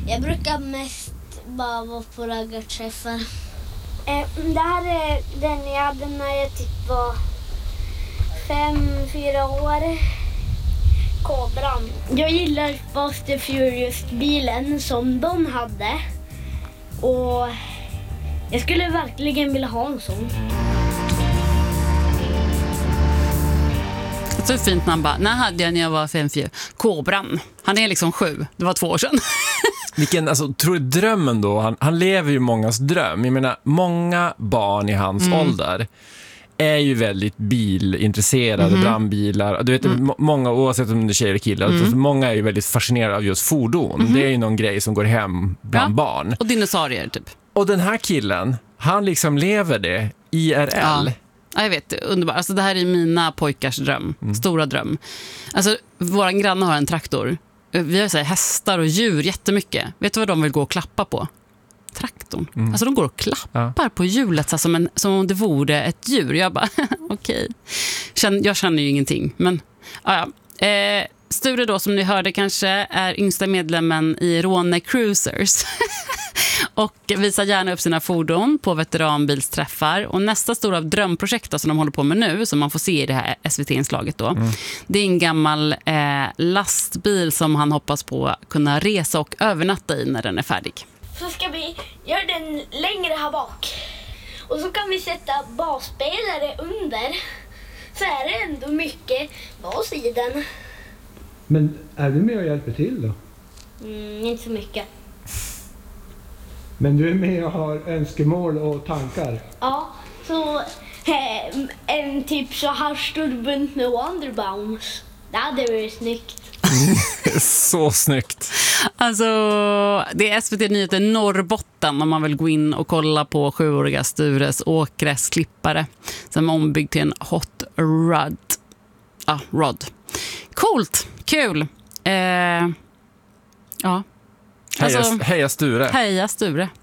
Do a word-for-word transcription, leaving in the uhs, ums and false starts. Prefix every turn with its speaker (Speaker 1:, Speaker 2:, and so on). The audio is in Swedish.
Speaker 1: Jag brukar mest bara vara på raggarträffar.
Speaker 2: Eh, det här är den jag hade när jag typ var fem, fyra år. Kobran. Jag gillar Fast and Furious-bilen som de hade. Och jag skulle verkligen vilja ha en sån.
Speaker 3: Så fint när han bara, när hade jag när jag var fem, fyra? Kobran. Han är liksom sju. Det var två år sedan.
Speaker 4: Vilken, alltså, tror du drömmen då? Han, han lever ju mångas dröm. Jag menar, många barn i hans mm. ålder är ju väldigt bilintresserade, mm. brandbilar. Du vet, mm. många, oavsett om det är tjejer eller killar, mm. alltså, många är ju väldigt fascinerade av just fordon. Mm. Det är ju någon grej som går hem bland ja. barn.
Speaker 3: Och dinosaurier typ.
Speaker 4: Och den här killen, han liksom lever det I R L.
Speaker 3: Ja. Ja, jag vet, underbart. Alltså det här är mina pojkars dröm, mm. stora dröm. Alltså våran granne har en traktor. Vi har så här, hästar och djur jättemycket. Vet du vad de vill gå och klappa på? Traktorn. Mm. Alltså de går och klappar ja. på hjulet så som, en, som om det vore ett djur. Jag bara, okej. Okay. Jag känner ju ingenting. Men, ja, ja. Eh, Sture då, som ni hörde kanske, är yngsta medlemmen i Råne Cruisers. Och visar gärna upp sina fordon på veteranbilsträffar. Och nästa stora drömprojekt då, som de håller på med nu, som man får se i det här S V T-inslaget då, mm. det är en gammal eh, lastbil som han hoppas på kunna resa och övernatta i när den är färdig.
Speaker 2: Så ska vi göra den längre här bak. Och så kan vi sätta basspelare under. Så är det ändå mycket bas i den.
Speaker 5: Men är du med och hjälper till då?
Speaker 2: Mm, inte så mycket.
Speaker 5: Men du är med och har önskemål och tankar?
Speaker 2: Ja, så eh, en typ så här stor bunt med Wonderbounce. Det hade varit snyggt.
Speaker 4: Så snyggt.
Speaker 3: Alltså, det är S V T-nyheter Norrbotten om man vill gå in och kolla på sjuåriga Stures Åkres klippare som är ombyggd till en hot rod. Ja, ah, rod. Coolt, kul. Eh, ja.
Speaker 4: Heja,
Speaker 3: alltså,
Speaker 4: heja Sture.
Speaker 3: Heja Sture.